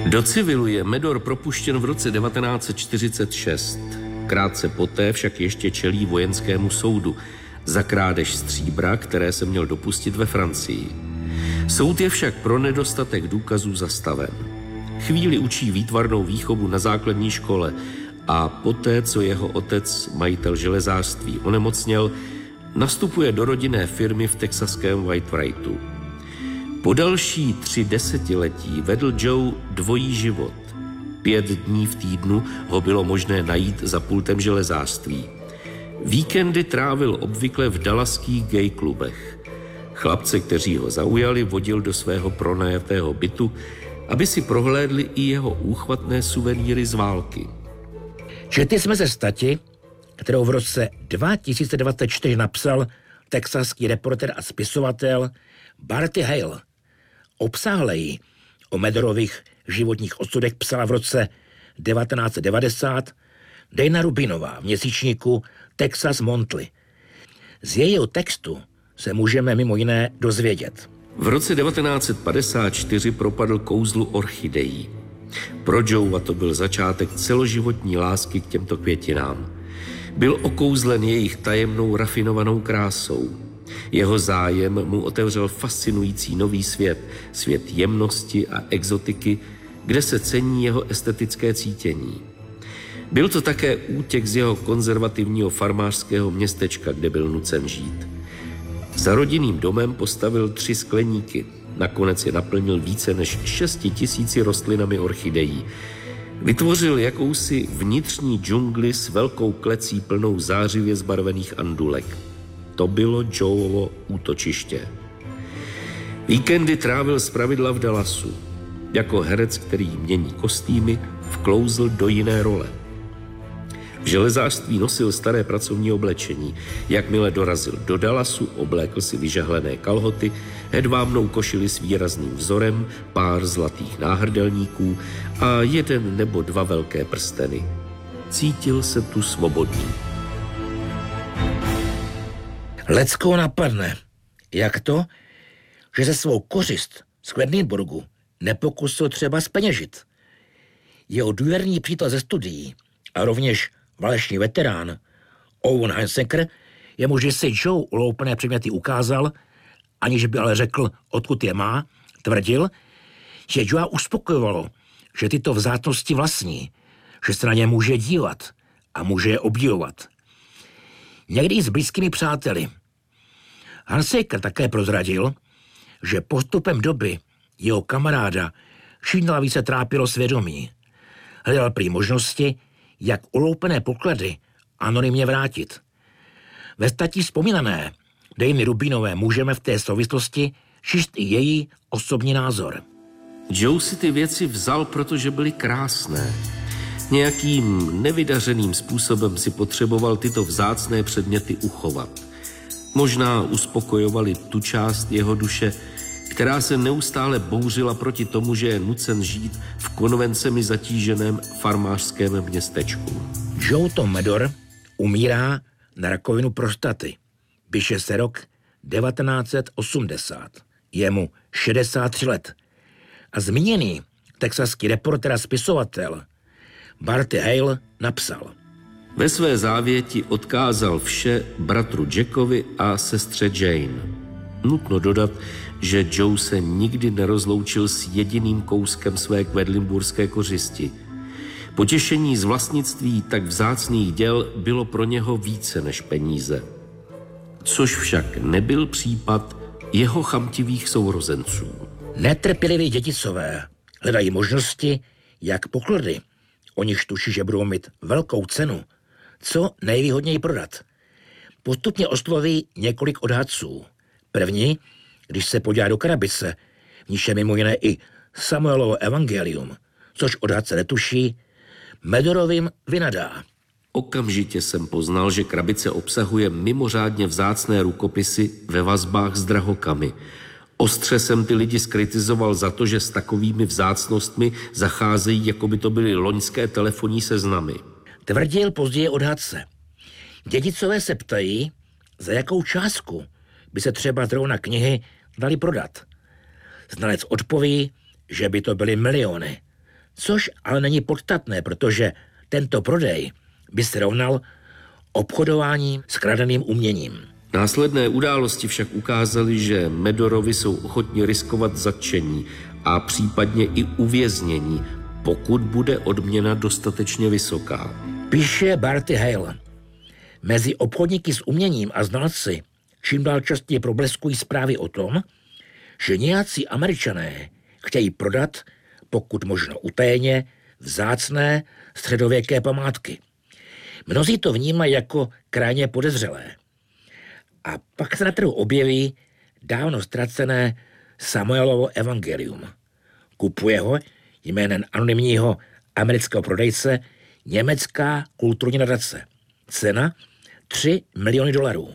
Do civilu je Medor propuštěn v roce 1946. Krátce poté však ještě čelí vojenskému soudu za krádež stříbra, které se měl dopustit ve Francii. Soud je však pro nedostatek důkazů zastaven. Chvíli učí výtvarnou výchovu na základní škole a poté, co jeho otec, majitel železářství, onemocněl, nastupuje do rodinné firmy v texaském Whitewrightu. Po další 3 desetiletí vedl Joe dvojí život. 5 dní v týdnu ho bylo možné najít za pultem železářství. Víkendy trávil obvykle v dallaských gay klubech. Chlapce, kteří ho zaujali, vodil do svého pronajatého bytu, aby si prohlédli i jeho úchvatné suvenýry z války. Četli jsme ze stati, kterou v roce 2024 napsal texaský reportér a spisovatel Barty Hale. Obsáhleji o Medorových životních osudech psala v roce 1990 Dana Rubinová v měsíčníku Texas Monthly. Z jejího textu se můžeme mimo jiné dozvědět. V roce 1954 propadl kouzlu orchidejí. Pro Joea to byl začátek celoživotní lásky k těmto květinám. Byl okouzlen jejich tajemnou rafinovanou krásou. Jeho zájem mu otevřel fascinující nový svět, svět jemnosti a exotiky, kde se cení jeho estetické cítění. Byl to také útěk z jeho konzervativního farmářského městečka, kde byl nucen žít. Za rodinným domem postavil 3 skleníky. Nakonec je naplnil více než 6 000 rostlinami orchidejí. Vytvořil jakousi vnitřní džungli s velkou klecí plnou zářivě zbarvených andulek. To bylo Joeovo útočiště. Víkendy trávil zpravidla v Dallasu. Jako herec, který mění kostýmy, vklouzl do jiné role. V železářství nosil staré pracovní oblečení. Jakmile dorazil do Dallasu, oblékl si vyžehlené kalhoty, hedvábnou košili s výrazným vzorem, pár zlatých náhrdelníků a 1 nebo 2 velké prsteny. Cítil se tu svobodný. Leckou napadne. Jak to, že se svou kořist z Quedlinburgu nepokusil třeba zpeněžit? Jeho důvěrný přítel ze studií a rovněž válečný veterán Owen Heinsecker, jemuž si Joe uloupené předměty ukázal, aniž by ale řekl, odkud je má, tvrdil, že Joea uspokojovalo, že tyto vzácnosti vlastní, že se na ně může dívat a může je obdivovat. Někdy i s blízkými přáteli. Heinsecker také prozradil, že postupem doby jeho kamaráda čím dál více trápilo svědomí. Hledal prý možnosti, jak uloupené poklady anonymně vrátit. Ve stati vzpomínané Dany Rubinové můžeme v té souvislosti číst i její osobní názor. Joe si ty věci vzal, protože byly krásné. Nějakým nevydařeným způsobem si potřeboval tyto vzácné předměty uchovat. Možná uspokojovali tu část jeho duše, která se neustále bouřila proti tomu, že je nucen žít v konvencemi zatíženém farmářském městečku. Joe Tom Medor umírá na rakovinu prostaty. Píše se rok 1980. Je mu 63 let. A zmíněný texaský reportér a spisovatel Barty Hale napsal: Ve své závěti odkázal vše bratru Jackovi a sestře Jane. Nutno dodat, že Joe se nikdy nerozloučil s jediným kouskem své quedlinburské kořisti. Potěšení z vlastnictví tak vzácných děl bylo pro něho více než peníze. Což však nebyl případ jeho chamtivých sourozenců. Netrpěliví dědicové hledají možnosti, jak poklady, o nichž tuší, že budou mít velkou cenu, co nejvýhodněji prodat. Postupně osloví několik odhadců. První, když se podívá do krabice, v níž je mimo jiné i Samuelovo evangelium, což odhadce netuší, Medorovým vynadá. Okamžitě jsem poznal, že krabice obsahuje mimořádně vzácné rukopisy ve vazbách s drahokamy. Ostře jsem ty lidi skritizoval za to, že s takovými vzácnostmi zacházejí, jako by to byly loňské telefonní seznamy. Tvrdil později odhadce. Dědicové se ptají, za jakou částku by se třeba zrovna knihy dali prodat. Znalec odpoví, že by to byly miliony. Což ale není podstatné, protože tento prodej by se rovnal obchodování s kradeným uměním. Následné události však ukázaly, že Medorovi jsou ochotni riskovat zatčení a případně i uvěznění, pokud bude odměna dostatečně vysoká. Píše Barty Hale. Mezi obchodníky s uměním a znalci čím dál častěji probleskují zprávy o tom, že nějací Američané chtějí prodat, pokud možno utajeně, vzácné středověké památky. Mnozí to vnímají jako krajně podezřelé. A pak se na trhu objeví dávno ztracené Samuelovo evangelium. Kupuje ho jménem anonymního amerického prodejce německá kulturní nadace. Cena $3 miliony.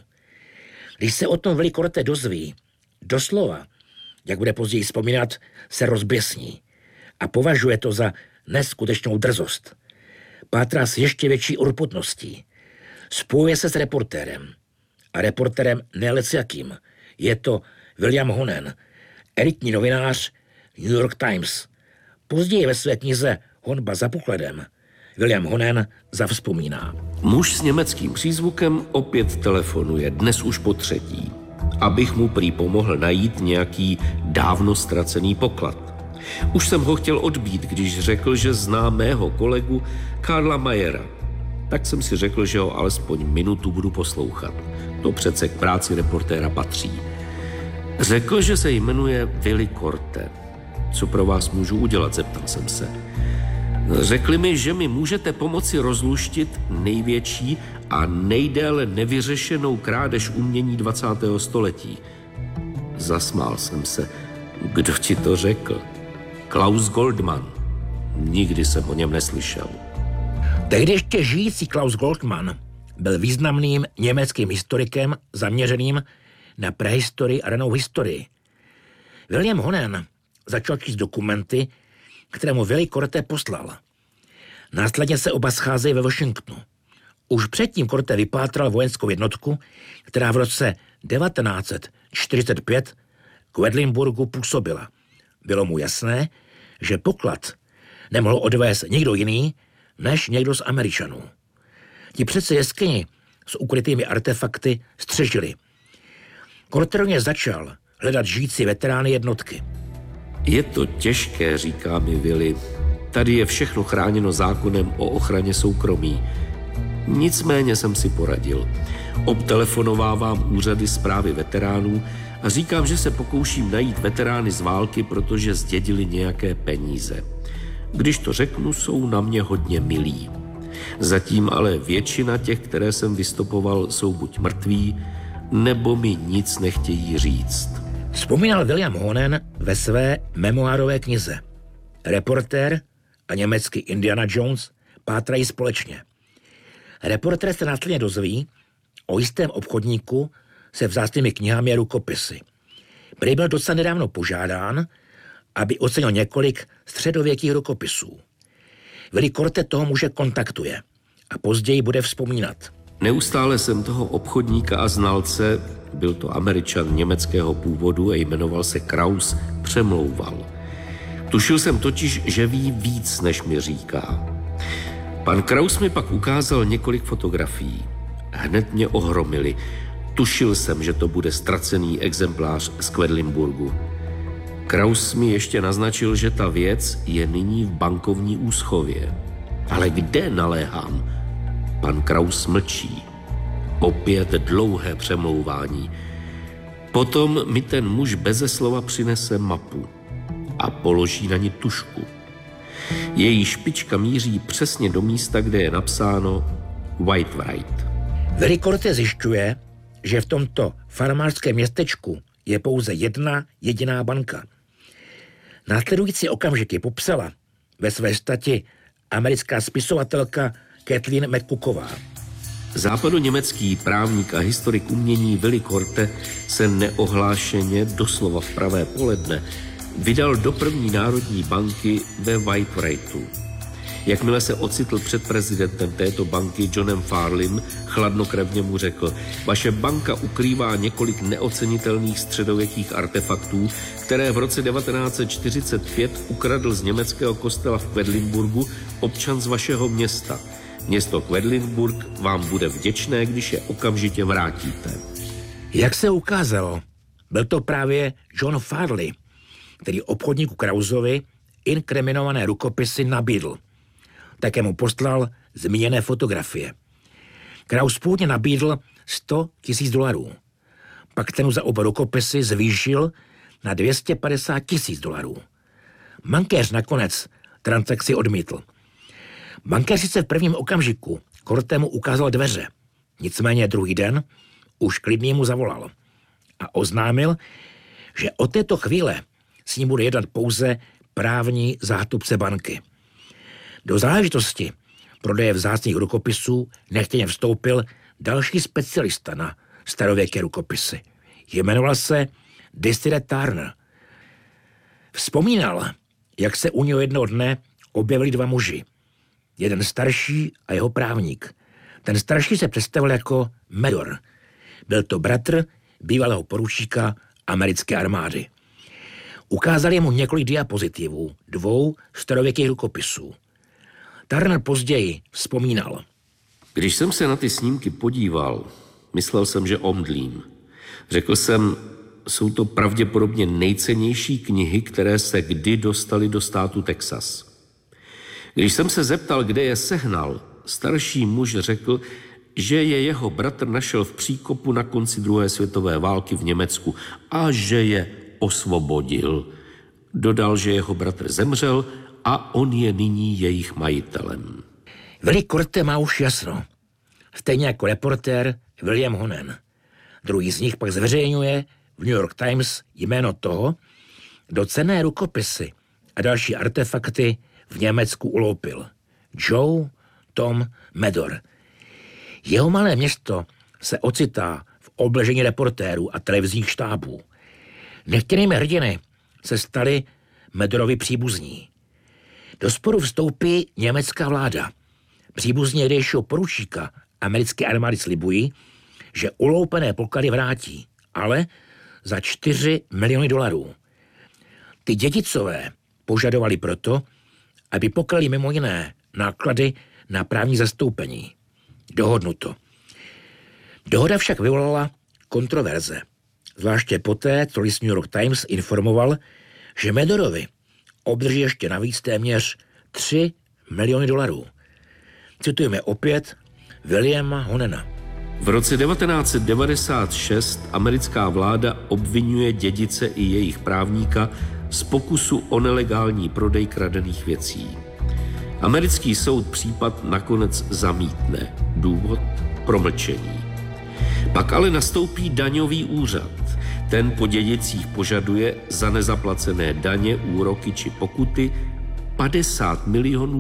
Když se o tom Willy Korte dozví, doslova, jak bude později vzpomínat, se rozběsní a považuje to za neskutečnou drzost. Pátrá s ještě větší urputností. Spojuje se s reportérem. A reportérem neleciakým. Je to William Honen, elitní novinář New York Times. Později ve své knize Honba za pokladem William Honen zavzpomíná. Muž s německým přízvukem opět telefonuje, dnes už po třetí, abych mu prý pomohl najít nějaký dávno ztracený poklad. Už jsem ho chtěl odbít, když řekl, že zná mého kolegu Karla Mayera. Tak jsem si řekl, že ho alespoň minutu budu poslouchat. To přece k práci reportéra patří. Řekl, že se jmenuje Willy Korte. Co pro vás můžu udělat, zeptal jsem se. Řekli mi, že mi můžete pomoci rozluštit největší a nejdéle nevyřešenou krádež umění 20. století. Zasmál jsem se. Kdo ti to řekl? Klaus Goldman. Nikdy jsem o něm neslyšel. Tehdy ještě žijící Klaus Goldman byl významným německým historikem zaměřeným na prehistorii a ranou historii. William Honen začal číst dokumenty, které mu Willy Korte poslal. Následně se oba scházejí ve Washingtonu. Už předtím Korte vypátral vojenskou jednotku, která v roce 1945 k Quedlinburgu působila. Bylo mu jasné, že poklad nemohl odvést nikdo jiný, než někdo z Američanů. Ti přece jeskyni s ukrytými artefakty střežili. Korte rovněž začal hledat žijící veterány jednotky. Je to těžké, říká mi Willy. Tady je všechno chráněno zákonem o ochraně soukromí. Nicméně jsem si poradil. Obtelefonovávám úřady správy veteránů a říkám, že se pokouším najít veterány z války, protože zdědili nějaké peníze. Když to řeknu, jsou na mě hodně milí. Zatím ale většina těch, které jsem vystopoval, jsou buď mrtví, nebo mi nic nechtějí říct. Vzpomínal William Honen ve své memoárové knize. Reportér a německý Indiana Jones pátrají společně. Reportér se následně dozví o jistém obchodníku se vzácnými knihami a rukopisy. Prý byl docela nedávno požádán, aby ocenil několik středověkých rukopisů. Willy Korte toho muže kontaktuje a později bude vzpomínat. Neustále jsem toho obchodníka a znalce, byl to Američan německého původu a jmenoval se Kraus, přemlouval. Tušil jsem totiž, že ví víc, než mi říká. Pan Kraus mi pak ukázal několik fotografií. Hned mě ohromili. Tušil jsem, že to bude ztracený exemplář z Quedlinburgu. Kraus mi ještě naznačil, že ta věc je nyní v bankovní úschově. Ale kde, naléhám? Pan Kraus mlčí. Opět dlouhé přemlouvání. Potom mi ten muž beze slova přinese mapu a položí na ní tužku. Její špička míří přesně do místa, kde je napsáno Whitewright. Willy Korte zjišťuje, že v tomto farmářském městečku je pouze jedna jediná banka. Následující okamžiky popsala ve své stati americká spisovatelka Kathleen McCooková. Západoněmecký právník a historik umění Willy Korte se neohlášeně, doslova v pravé poledne, vydal do první národní banky ve Whitewrightu. Jakmile se ocitl před prezidentem této banky Johnem Farleym, chladnokrevně mu řekl: vaše banka ukrývá několik neocenitelných středověkých artefaktů, které v roce 1945 ukradl z německého kostela v Quedlinburgu občan z vašeho města. Město Quedlinburg vám bude vděčné, když je okamžitě vrátíte. Jak se ukázalo, byl to právě John Farley, který obchodníku Krausovi inkriminované rukopisy nabídl. Také mu poslal zmíněné fotografie. Kraus původně nabídl $100,000. Pak cenu za oba rukopisy zvýšil na $250,000. Bankéř nakonec transakci odmítl. Bankéř sice v prvním okamžiku Kortemu ukázal dveře, nicméně druhý den už klidně mu zavolal a oznámil, že od této chvíle s ním bude jednat pouze právní zástupce banky. Do záležitosti prodeje vzácných rukopisů nechtěně vstoupil další specialista na starověké rukopisy. Jmenoval se Desire Turner. Vzpomínal, jak se u něho jednoho dne objevili dva muži. Jeden starší a jeho právník. Ten starší se představil jako Medor. Byl to bratr bývalého poručíka americké armády. Ukázali mu několik diapozitivů 2 starověkých rukopisů. Turner později vzpomínal: když jsem se na ty snímky podíval, myslel jsem, že omdlím. Řekl jsem, jsou to pravděpodobně nejcennější knihy, které se kdy dostaly do státu Texas. Když jsem se zeptal, kde je sehnal, starší muž řekl, že je jeho bratr našel v příkopu na konci druhé světové války v Německu a že je osvobodil. Dodal, že jeho bratr zemřel a on je nyní jejich majitelem. Willie Korte má už jasno. Stejně jako reportér William Honen. Druhý z nich pak zveřejňuje v New York Times jméno toho, kdo cenné rukopisy a další artefakty v Německu uloupil. Joe Tom Medor. Jeho malé město se ocitá v obležení reportérů a televizních štábů. Nechtěnými hrdiny se stali Medorovi příbuzní. Do sporu vstoupí německá vláda. Příbuzní někdejšího poručíka americké armády slibují, že uloupené poklady vrátí, ale za $4 miliony. Ty dědicové požadovali proto, aby pokryli mimo jiné náklady na právní zastoupení. Dohodnuto. Dohoda však vyvolala kontroverze. Zvláště poté, co list New York Times informoval, že Medorovi obdrží ještě navíc téměř $3 miliony. Citujeme opět Williama Honena. V roce 1996 americká vláda obvinuje dědice i jejich právníka z pokusu o nelegální prodej kradených věcí. Americký soud případ nakonec zamítne. Důvod: promlčení. Pak ale nastoupí daňový úřad. Ten po dědicích požaduje za nezaplacené daně, úroky či pokuty $50 milionů.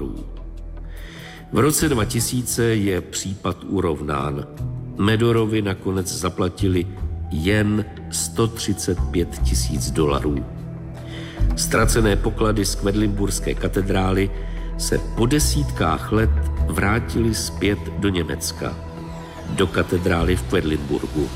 V roce 2000 je případ urovnán. Medorovi nakonec zaplatili jen $135 000. Ztracené poklady z Quedlinburské katedrály se po desítkách let vrátily zpět do Německa, do katedrály v Quedlinburgu.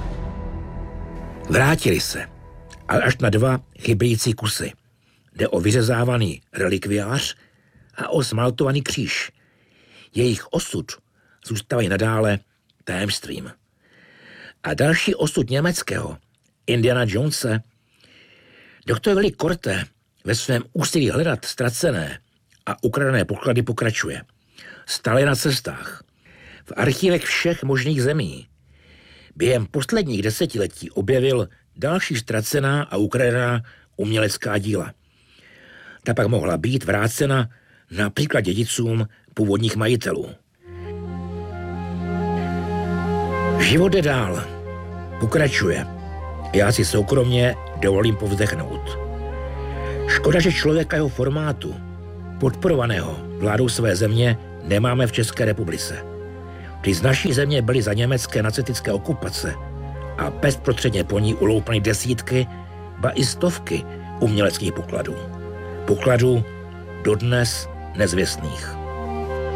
Vrátili se, ale až na 2 chybějící kusy. Jde o vyřezávaný relikviář a o smaltovaný kříž. Jejich osud zůstávají nadále tajemstvím. A další osud německého Indiana Jonese. Doktor Willie Korte ve svém úsilí hledat ztracené a ukradené poklady pokračuje. Stále na cestách. V archívech všech možných zemí. Během posledních desetiletí objevil další ztracená a ukradená umělecká díla. Ta pak mohla být vrácena například dědicům původních majitelů. Život jde dál. Pokračuje. Já si soukromně dovolím povzdechnout. Škoda, že člověka jeho formátu, podporovaného vládou své země, nemáme v České republice. Když z naší země byly za německé nacistické okupace a bezprostředně po ní uloupeny desítky, ba i stovky uměleckých pokladů. Pokladů dodnes nezvěstných.